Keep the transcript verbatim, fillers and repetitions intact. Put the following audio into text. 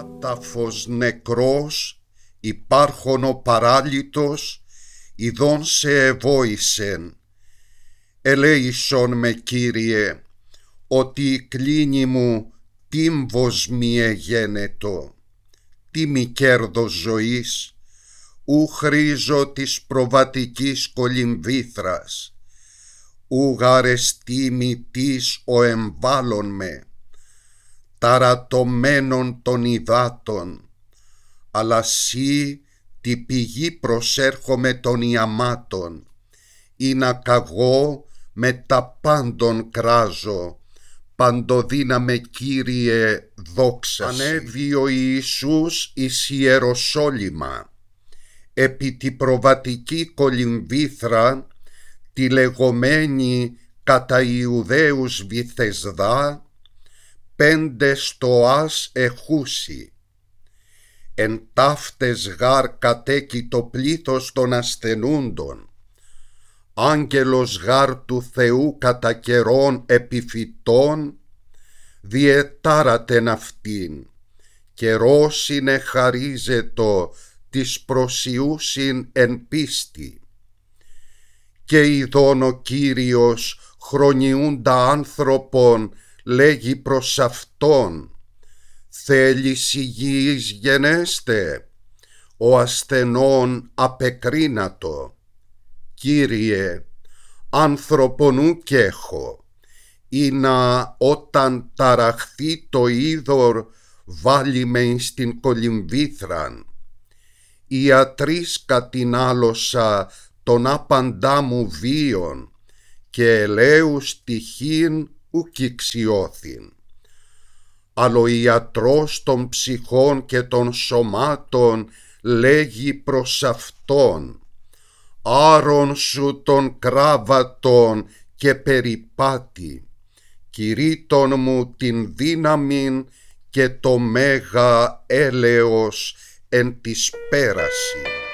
άταφος νεκρός, υπάρχον ο παράλυτος, ειδών σε εβόησεν. Ελέησον με, Κύριε, ότι η κλίνη μου τύμβος μη εγένετο. Τι μη κέρδος ζωής, ου χρήζω της προβατικής κολυμβήθρας, ου γαρεστή μητής ο εμβάλλον με, ταρατωμένων των υδάτων, αλλά σύ τη πηγή προσέρχομαι των ιαμάτων, ή να καγώ με τα πάντων κράζω, παντοδύναμε Κύριε δόξα. Ανέβη ο Ιησούς εις Ιεροσόλυμα, επί τη προβατική κολυμβήθρα, τη λεγομένη κατά Ιουδαίους Βηθεσδά, πέντε στοάς εχούσι. Εν ταύτες γάρ κατέκει το πλήθος των ασθενούντων, άγγελος γάρ του Θεού κατά καιρών επιφυτών, διετάρατεν αυτήν, καιρός είναι χαρίζετο της προσιούσιν εν πίστη. Και ειδών ο Κύριος χρονιούντα άνθρωπον λέγει προς αυτόν, θέλεις υγιής γενέστε, ο ασθενών απεκρίνατο. Κύριε, άνθρωπον ουκ έχω, ή να όταν ταραχθεί το είδωρ βάλει με εις την κολυμβήθραν. Ιατρής κατηνάλωσα τον άπαντά μου βίον, και ελέους τυχήν ουκ ηξιώθην. Αλλά ο ιατρός των ψυχών και των σωμάτων λέγει προς αυτόν, άρον σου των κράβατων και περιπάτη, κηρύττων μου την δύναμην και το μέγα έλεος εν της πέραση.